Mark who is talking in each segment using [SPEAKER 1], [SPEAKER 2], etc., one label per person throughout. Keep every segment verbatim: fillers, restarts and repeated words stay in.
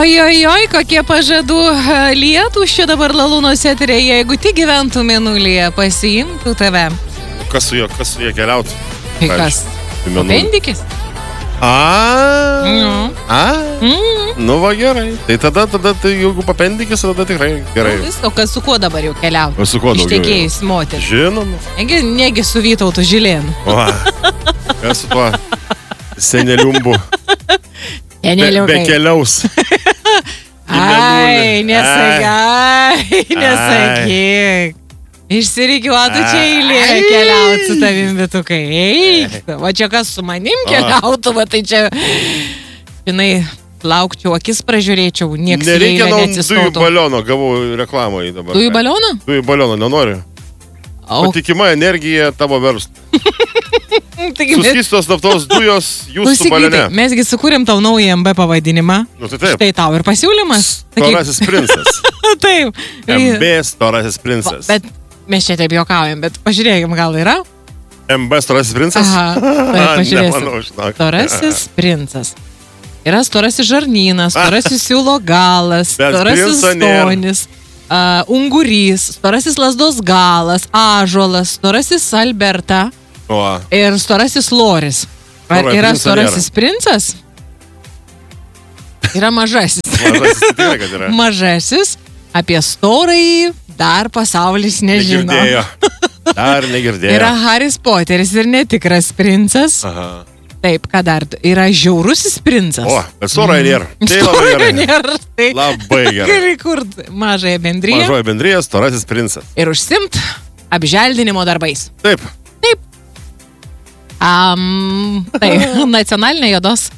[SPEAKER 1] Oi, oi, oi, kokie pažadų lietus čia dabar Lalūnos eterėje, jeigu tik gyventų mėnulyje, pasiimtų tave.
[SPEAKER 2] Kas su juo, kas su juo keliautų?
[SPEAKER 1] Tai kas? Apendikis?
[SPEAKER 2] A,
[SPEAKER 1] Mm.
[SPEAKER 2] a,
[SPEAKER 1] Mm.
[SPEAKER 2] nu va gerai. Tai tada, tada, tai jeigu papendikis, tada tikrai gerai.
[SPEAKER 1] Visko, kas su kuo dabar jau keliautų?
[SPEAKER 2] O su kuo daugiau?
[SPEAKER 1] Ištekėjus moterį.
[SPEAKER 2] Žinoma.
[SPEAKER 1] Negi, negi su Vytautu Žilėnu.
[SPEAKER 2] O, kas su tuo seneliumbu? Be, be keliaus.
[SPEAKER 1] Ai, nesakyk, ai, nesakyk. Išsirikiuotų čia eilė keliauti su tavim, Vytukai. Eik, va čia kas su manim keliautų, va tai čia, žinai, laukčiau, akis pražiūrėčiau, nieks į eilę neatsistotų.
[SPEAKER 2] Dujų baliono, gavau reklamoje dabar.
[SPEAKER 1] Dujų balioną?
[SPEAKER 2] Dujų balioną, nenoriu.
[SPEAKER 1] O...
[SPEAKER 2] Patikima energija tavo verslų. Suskystos naftos dujos jūsų balione.
[SPEAKER 1] Mesgi sukūrėm tau naują M B pavadinimą.
[SPEAKER 2] Nu tai taip.
[SPEAKER 1] Štai tau ir pasiūlymas.
[SPEAKER 2] Storasis princas.
[SPEAKER 1] Taip.
[SPEAKER 2] M B storasis princas.
[SPEAKER 1] Bet mes čia taip juokaujam, bet pažiūrėkim, gal yra?
[SPEAKER 2] M B storasis princas?
[SPEAKER 1] Aha, taip, pažiūrėsim.
[SPEAKER 2] Nemanau, žinok.
[SPEAKER 1] Storasis princas. Yra storasis žarnynas, storasis siūlo galas, storasis stonis, uh, ungurys, storasis lasdos galas, ąžuolas, storasis Alberta.
[SPEAKER 2] O.
[SPEAKER 1] Ir storasis loris. Ar
[SPEAKER 2] Storai,
[SPEAKER 1] yra
[SPEAKER 2] princo
[SPEAKER 1] storasis
[SPEAKER 2] nėra.
[SPEAKER 1] princas? Yra mažasis.
[SPEAKER 2] Mažasis, tai tikrai, kad yra.
[SPEAKER 1] Mažasis. Apie storąjį dar pasaulis nežino.
[SPEAKER 2] Negirdėjo. Dar negirdėjo.
[SPEAKER 1] Yra Haris Poteris ir netikras princas.
[SPEAKER 2] Aha.
[SPEAKER 1] Taip, ką dar? Yra žiaurusis princas.
[SPEAKER 2] O, bet storai nėra. Tai labai
[SPEAKER 1] Storai
[SPEAKER 2] gerai.
[SPEAKER 1] nėra. Tai
[SPEAKER 2] Labai gerai.
[SPEAKER 1] gali kurt mažąją bendriją.
[SPEAKER 2] Mažoji bendrija, storasis princas.
[SPEAKER 1] Ir užsimt apželdinimo darbais.
[SPEAKER 2] Taip.
[SPEAKER 1] Taip. Um, tai, nacionalinė juodos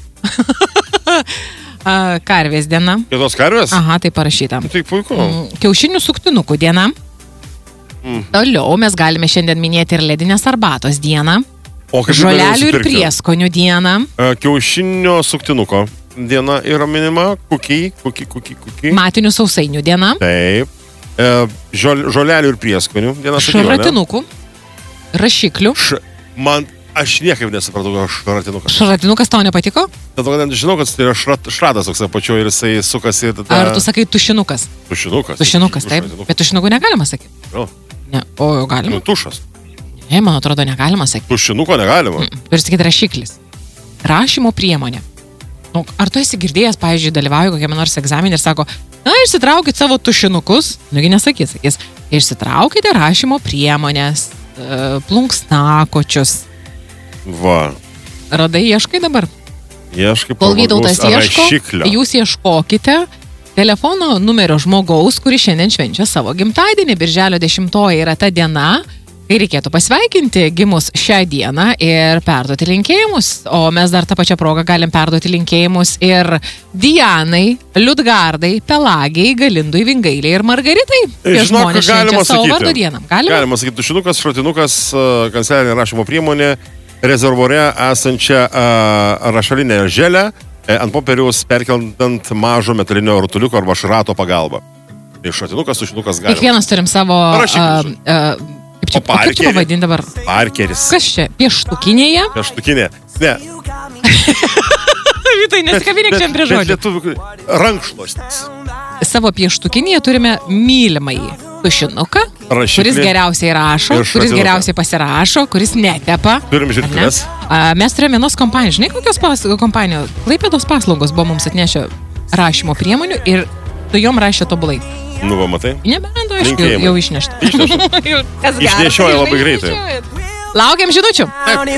[SPEAKER 1] karvės diena.
[SPEAKER 2] Juodos karvės?
[SPEAKER 1] Aha, tai parašyta.
[SPEAKER 2] Tai puiku.
[SPEAKER 1] Mm, Kiaušinių suktinukų diena.
[SPEAKER 2] Mm.
[SPEAKER 1] Toliau mes galime šiandien minėti ir ledinės arbatos dieną.
[SPEAKER 2] O kaip
[SPEAKER 1] Žolelių ir prieskonių dieną.
[SPEAKER 2] E, Kiaušinio suktinuko diena yra minima. Kukiai, kukiai, kukiai, kukiai.
[SPEAKER 1] Matinių sausainių diena.
[SPEAKER 2] Taip. E, žol, žolelių ir prieskonių diena. sakiau, ne?
[SPEAKER 1] Šratinukų. Rašiklių.
[SPEAKER 2] Š, man, aš niekaip nesupratau, kad šratinukas.
[SPEAKER 1] Šratinukas tau nepatiko?
[SPEAKER 2] Dėl to, kad žinau, kad tai yra šrat, šratas toks apačioje ir jisai sukasi. Tada...
[SPEAKER 1] Ar tu sakai tušinukas?
[SPEAKER 2] Tušinukas.
[SPEAKER 1] Tušinukas, taip.
[SPEAKER 2] Šratinukas.
[SPEAKER 1] Bet tušinukų negalima sakyti.
[SPEAKER 2] Jo.
[SPEAKER 1] Ne. O,
[SPEAKER 2] Nu,
[SPEAKER 1] galima?
[SPEAKER 2] tušas.
[SPEAKER 1] Ne, man atrodo, negalima sakyti.
[SPEAKER 2] Tušinuko negalima.
[SPEAKER 1] Mm, Turi sakyti rašiklis. Rašymo priemonė. Nu, ar tu esi girdėjęs, pavyzdžiui, dalyvauju kokiame nors egzaminė ir sako, na, išsitraukit savo tušinukus. Nugi nesakys, sakys, išsitraukite rašymo priemonės, e, plunksnakočius.
[SPEAKER 2] Va.
[SPEAKER 1] Radai, ieškai dabar?
[SPEAKER 2] Ieškai
[SPEAKER 1] Kol Vytautas
[SPEAKER 2] pramagaus
[SPEAKER 1] ieško,
[SPEAKER 2] rašiklio.
[SPEAKER 1] jūs ieškokite telefono numerio žmogaus, kuris šiandien švenčia savo gimtadienį. Birželio dešimtoji yra ta diena, kai reikėtų pasveikinti gimus šią dieną ir perduoti linkėjimus. O mes dar tą pačią progą galim perduoti linkėjimus ir Dianai, Liudgardai, Pelagiai, Galindui, Vingailiai ir Margaritai. Tie
[SPEAKER 2] Žinok,
[SPEAKER 1] žmonės
[SPEAKER 2] galima
[SPEAKER 1] švenčia savo
[SPEAKER 2] sakyti.
[SPEAKER 1] vardo dieną. Galima?
[SPEAKER 2] Galima sakyti, tušinukas, šratinukas, kanceliarinė rašymo priemonė, rezervuare esančią uh, rašalinę želę, e, ant popieriaus perkeldant mažo metalinio rutuliuko arba šrato pagalba. Tai šratinukas, tušinukas galima.
[SPEAKER 1] Kiekvienas turim savo...
[SPEAKER 2] Rašiklius.
[SPEAKER 1] Uh, uh, kaip čia,
[SPEAKER 2] O parkerį?
[SPEAKER 1] kaip čia pavadinti dabar?
[SPEAKER 2] Parkeris.
[SPEAKER 1] Kas čia? Pieštukinėje?
[SPEAKER 2] Pieštukinė. Ne.
[SPEAKER 1] Vytai, nesikabinėk čia prie
[SPEAKER 2] Bet
[SPEAKER 1] žodžių.
[SPEAKER 2] lietuvių rankšluostis.
[SPEAKER 1] Savo pieštukinėje turime mylimąjį tušinuką,
[SPEAKER 2] Rašiklį.
[SPEAKER 1] kuris geriausiai rašo,
[SPEAKER 2] Ir
[SPEAKER 1] kuris
[SPEAKER 2] šratinuką.
[SPEAKER 1] geriausiai pasirašo, kuris netepa.
[SPEAKER 2] Turim
[SPEAKER 1] Ar ne?
[SPEAKER 2] žirkles.
[SPEAKER 1] A, Mes turėjome vienos kompanijos. Žinai, kokios pas, kompanijos? Klaipėdos paslaugos buvo mums atnešę rašymo priemonių ir tu jom rašė tobulai.
[SPEAKER 2] Nu, va, matai.
[SPEAKER 1] Nebent, aišku,
[SPEAKER 2] Linkėjimai.
[SPEAKER 1] jau išnešta.
[SPEAKER 2] Išnešta.
[SPEAKER 1] Jau kas gero,
[SPEAKER 2] Išnešioja
[SPEAKER 1] tai
[SPEAKER 2] labai
[SPEAKER 1] žinai,
[SPEAKER 2] greitai.
[SPEAKER 1] išnešioja. Laukiam žinučių.